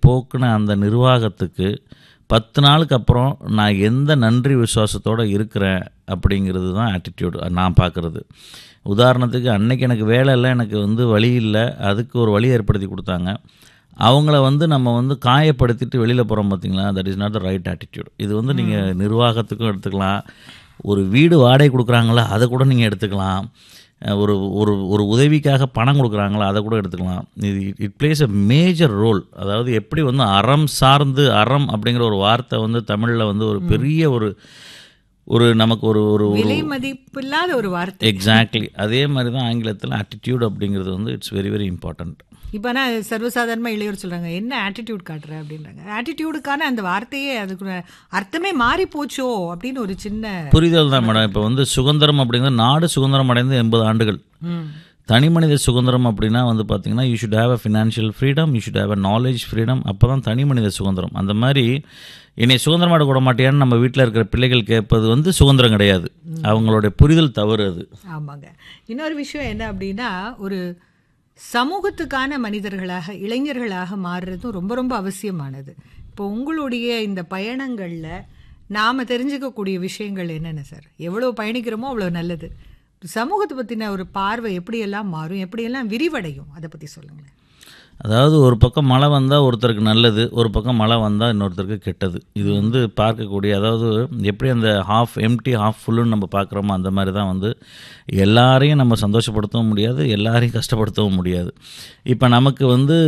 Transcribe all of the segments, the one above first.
போக்குன அந்த நிர்வாகத்துக்கு 10 நாளுக்கு அப்புறம் நான் எந்த நன்றி விசுவாசத்தோடு இருக்கிறேன் அப்படிங்கிறது தான் ஆட்டிடியூட் நான் பார்க்குறது. உதாரணத்துக்கு அன்னைக்கு எனக்கு வேலை இல்லை, எனக்கு வழி இல்லை, அதுக்கு ஒரு வழி ஏற்படுத்தி கொடுத்தாங்க. அவங்கள நம்ம காயப்படுத்திட்டு வெளியில் போகிறோம் பார்த்தீங்களா, that is not the right attitude. இது நீங்கள் நிர்வாகத்துக்கும் எடுத்துக்கலாம், ஒரு வீடு வாடகை கொடுக்குறாங்களா அதை கூட நீங்கள் எடுத்துக்கலாம், ஒரு ஒரு ஒரு உதவிக்காக பணம் கொடுக்குறாங்களா அதை கூட எடுத்துக்கலாம். இது it plays a major role. அதாவது எப்படி அறம் சார்ந்து, அறம் அப்படிங்கிற ஒரு வார்த்தை தமிழில் ஒரு பெரிய ஒரு நமக்கு ஒரு விலை மதிப்பில்லாத ஒரு வார்த்தை. எக்ஸாக்ட்லி அதே மாதிரி தான் ஆங்கிலத்தில் ஆட்டிடியூட் அப்படிங்கிறது இட்ஸ் வெரி வெரி இம்பார்ட்டண்ட். இப்போ நான் சர்வசாதாரணமாக இளையோர் சொல்கிறாங்க என்ன ஆட்டிடியூட் காட்டுற அப்படின்றாங்க. ஆட்டிடியூடுக்கான அந்த வார்த்தையே அதுக்கு அர்த்தமே மாறி போச்சோ அப்படின்னு ஒரு சின்ன புரிதல் தான் மேடம். இப்போ சுதந்திரம் அப்படிங்கிறது, நாடு சுதந்திரம் அடைந்து 80 ஆண்டுகள். தனி மனித சுதந்திரம் அப்படின்னா பார்த்தீங்கன்னா you should have a financial freedom, you should have a knowledge freedom. அப்போ தான் தனி மனித சுதந்திரம். அந்த மாதிரி என்னை சுதந்திரமாட கூட மாட்டியான்னு நம்ம வீட்டில் இருக்கிற பிள்ளைகள் கேட்பது சுதந்திரம் கிடையாது, அவங்களுடைய புரிதல் தவறு அது. ஆமாங்க. இன்னொரு விஷயம் என்ன அப்படின்னா, ஒரு சமூகத்துக்கான மனிதர்களாக, இளைஞர்களாக மாறுறதும் ரொம்ப ரொம்ப அவசியமானது. இப்போ உங்களுடைய இந்த பயணங்களில் நாம் தெரிஞ்சுக்கக்கூடிய விஷயங்கள் என்னென்ன சார்? எவ்வளோ பயணிக்கிறோமோ அவ்வளோ நல்லது. சமூகத்தை பற்றின ஒரு பார்வை எப்படியெல்லாம் மாறும், எப்படியெல்லாம் விரிவடையும், அதை பற்றி சொல்லுங்களேன். அதாவது ஒரு பக்கம் மழை வந்தால் ஒருத்தருக்கு நல்லது, ஒரு பக்கம் மழை வந்தால் இன்னொருத்தருக்கு கெட்டது. இது பார்க்கக்கூடிய, அதாவது எப்படி அந்த ஹாஃப் எம்டி ஹாஃப் ஃபுல்லுன்னு நம்ம பார்க்குறோமோ அந்த மாதிரி தான் எல்லாரையும் நம்ம சந்தோஷப்படுத்தவும் முடியாது, எல்லாரையும் கஷ்டப்படுத்தவும் முடியாது. இப்போ நமக்கு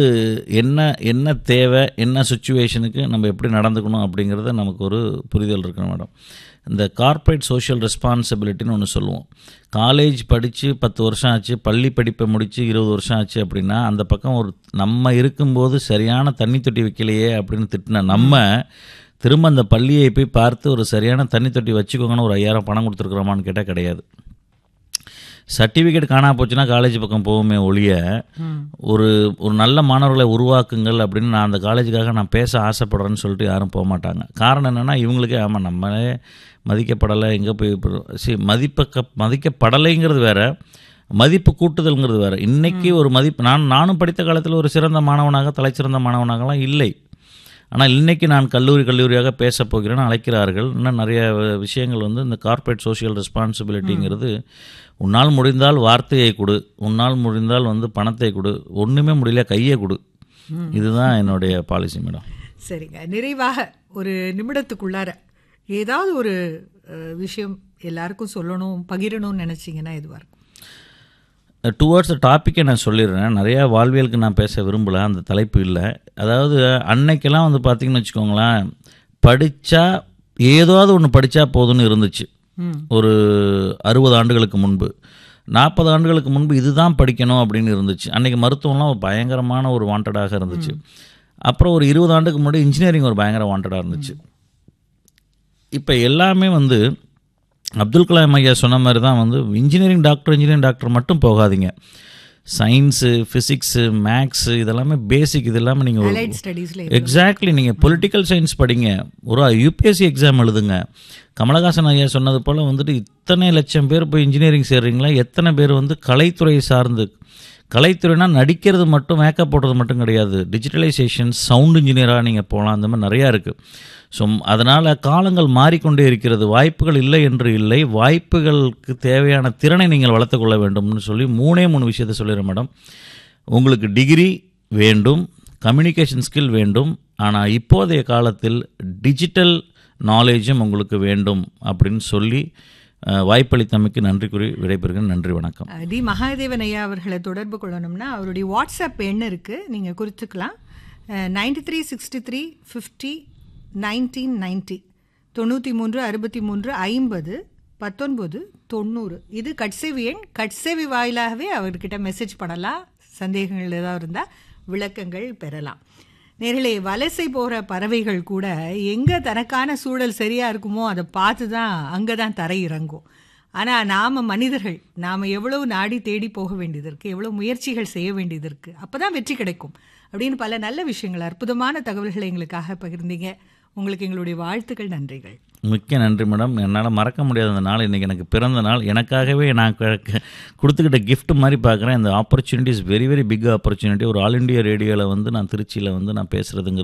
என்ன தேவை, என்ன சுச்சுவேஷனுக்கு நம்ம எப்படி நடந்துக்கணும் அப்படிங்கிறத நமக்கு ஒரு புரிதல் இருக்கணும் மேடம். இந்த கார்ப்பரேட் சோஷியல் ரெஸ்பான்சிபிலிட்டின்னு ஒன்று சொல்லுவோம். காலேஜ் படித்து 10 வருஷம் ஆச்சு, பள்ளி படிப்பை முடித்து 20 வருஷம் ஆச்சு அப்படின்னா, அந்த பக்கம் நம்ம இருக்கும்போது சரியான தண்ணி தொட்டி வைக்கலையே அப்படின்னு திட்டின நம்ம திரும்ப அந்த பள்ளியை போய் பார்த்து ஒரு சரியான தண்ணி தொட்டி வச்சுக்கோங்கன்னு ஒரு 5000 பணம் கொடுத்துருக்குறோமான்னு கேட்டால் கிடையாது. சர்டிஃபிகேட் காணா போச்சுன்னா காலேஜ் பக்கம் போகுமே ஒழிய, ஒரு நல்ல மாணவர்களை உருவாக்குங்கள் அப்படின்னு நான் அந்த காலேஜுக்காக நான் பேச ஆசைப்படுறேன்னு சொல்லிட்டு யாரும் போக மாட்டாங்க. காரணம் என்னென்னா, இவங்களுக்கே ஆமாம் நம்மளே மதிக்கப்படலை, எங்கே போய் மதிக்கப்படலைங்கிறது வேறு, மதிப்பு கூட்டுதல்ங்கிறது வேறு. இன்றைக்கி ஒரு மதிப்பு, நானும் படித்த காலத்தில் ஒரு சிறந்த மாணவனாக, தலைச்சிறந்த மாணவனாகலாம் இல்லை. ஆனால் இன்றைக்கி நான் கல்லூரியாக பேசப் போகிறேன்னு அழைக்கிறார்கள். இன்னும் நிறைய விஷயங்கள் இந்த கார்ப்பரேட் சோஷியல் ரெஸ்பான்சிபிலிட்டிங்கிறது, உன்னால் முடிந்தால் வார்த்தையை கொடு, உன்னால் முடிந்தால் பணத்தை கொடு, ஒன்றுமே முடியல கையை கொடு. இதுதான் என்னுடைய பாலிசி மேடம். சரிங்க. நிறைவாக ஒரு நிமிடத்துக்குள்ளார ஏதாவது ஒரு விஷயம் எல்லாருக்கும் சொல்லணும், பகிரணும்னு நினச்சிங்கன்னா எதுவாக இருக்கும்? டுவர்ட்ஸ் த டாப்பிக்கை நான் சொல்லிடுறேன். நிறையா வாழ்வியலுக்கு நான் பேச விரும்பலை, அந்த தலைப்பு இல்லை. அதாவது அன்னைக்கெல்லாம் பார்த்திங்கன்னு வச்சுக்கோங்களேன், படித்தா ஏதாவது ஒன்று படித்தா போதும்னு இருந்துச்சு. ஒரு 60 ஆண்டுகளுக்கு முன்பு, 40 ஆண்டுகளுக்கு முன்பு இதுதான் படிக்கணும் அப்படின்னு இருந்துச்சு. அன்றைக்கி மருத்துவம்லாம் பயங்கரமான ஒரு வாண்டடாக இருந்துச்சு. அப்புறம் ஒரு 20 ஆண்டுக்கு முன்னாடி இன்ஜினியரிங் ஒரு பயங்கர வாண்டடாக இருந்துச்சு. இப்போ எல்லாமே அப்துல் கலாம் ஐயா சொன்ன மாதிரி தான் இன்ஜினியரிங் டாக்டர் மட்டும் போகாதீங்க. சயின்ஸு, ஃபிசிக்ஸு, மேக்ஸு இதெல்லாமே பேசிக். இது இல்லாமல் நீங்கள் எக்ஸாக்ட்லி நீங்கள் பொலிட்டிக்கல் சயின்ஸ் படிங்க, ஒரு யூபிஎஸ்சி எக்ஸாம் எழுதுங்க. கமலஹாசன் ஐயா சொன்னது போல் இத்தனை லட்சம் பேர் போய் இன்ஜினியரிங் சேர்றீங்களா, எத்தனை பேர் கலைத்துறை சார்ந்து, கலைத்துறைனா நடிக்கிறது மட்டும், மேக்கப் போடுறது மட்டும் கிடையாது, டிஜிட்டலைசேஷன், சவுண்ட் இன்ஜினியராக நீங்கள் போகலாம். அந்த மாதிரி நிறையா இருக்குது. ஸோ அதனால் காலங்கள் மாறிக்கொண்டே இருக்கிறது. வாய்ப்புகள் இல்லை என்று இல்லை, வாய்ப்புகளுக்கு தேவையான திறனை நீங்கள் வளர்த்து கொள்ள வேண்டும்னு சொல்லி 3 விஷயத்தை சொல்லிடுறேன் மேடம். உங்களுக்கு டிகிரி வேண்டும், கம்யூனிகேஷன் ஸ்கில் வேண்டும், ஆனால் இப்போதைய காலத்தில் டிஜிட்டல் நாலேஜும் உங்களுக்கு வேண்டும் அப்படின்னு சொல்லி வாய்ப்பளித்தமைக்கு நன்றி கூறி விடைபெறுகிறேன். நன்றி, வணக்கம். டி மகாதேவன் ஐயா அவர்களை தொடர்பு கொள்ளணும்னா அவருடைய வாட்ஸ்அப் எண் இருக்குது, நீங்கள் குறித்துக்கலாம். 9363 50 1990 93 63 50 19 90. இது கட்சேவி எண். கட்சேவி வாயிலாகவே அவர்கிட்ட மெசேஜ் பண்ணலாம். சந்தேகங்கள் ஏதாவது இருந்தால் விளக்கங்கள் பெறலாம். நேரிலே வலசை போகிற பறவைகள் கூட எங்கே தனக்கான சூழல் சரியாக இருக்குமோ அதை பார்த்து தான் அங்கே தான் தரை இறங்கும். ஆனால் நாம் மனிதர்கள், நாம் எவ்வளோ நாடி தேடி போக வேண்டியது இருக்குது, எவ்வளோ முயற்சிகள் செய்ய வேண்டியது இருக்குது, அப்போ தான் வெற்றி கிடைக்கும் அப்படின்னு பல நல்ல விஷயங்கள், அற்புதமான தகவல்களை எங்களுக்காக பகிர்ந்தீங்க. உங்களுக்கு எங்களுடைய வாழ்த்துக்கள், நன்றிகள். மிக்க நன்றி மேடம். என்னால் மறக்க முடியாத அந்த நாள் இன்றைக்கி எனக்கு பிறந்த நாள். எனக்காகவே நான் கொடுத்துக்கிட்ட கிஃப்ட் மாதிரி பார்க்குறேன். இந்த opportunity is very very big opportunity. ஒரு ஆல் இண்டியா ரேடியோவில் நான் திருச்சியில் நான் பேசுகிறதுங்கிறது